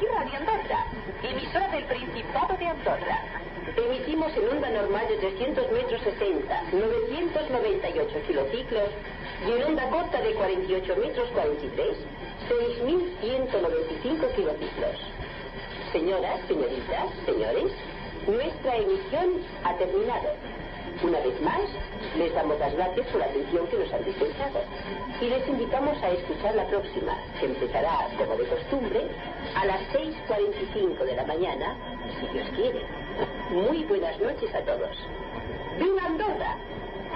Aquí Radio Andorra, emisora del Principado de Andorra. Emitimos en onda normal de 300 metros 60, 998 kilociclos y en onda corta de 48 metros 43, 6195 kilociclos. Señoras, señoritas, señores, nuestra emisión ha terminado. Una vez más, les damos las gracias por la atención que nos han dispensado y les invitamos a escuchar la próxima, que empezará, como de costumbre, a las 6:45 de la mañana, si Dios quiere. Muy buenas noches a todos. ¡Viva Andorra!